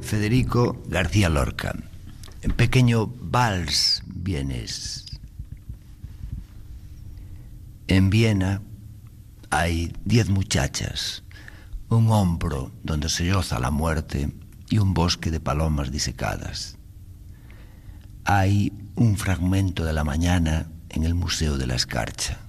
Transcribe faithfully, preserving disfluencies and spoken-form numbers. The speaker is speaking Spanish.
Federico García Lorca. En pequeño vals vienes. En Viena hay diez muchachas, un hombro donde se yoza la muerte y un bosque de palomas disecadas. Hay un fragmento de la mañana en el Museo de la Escarcha.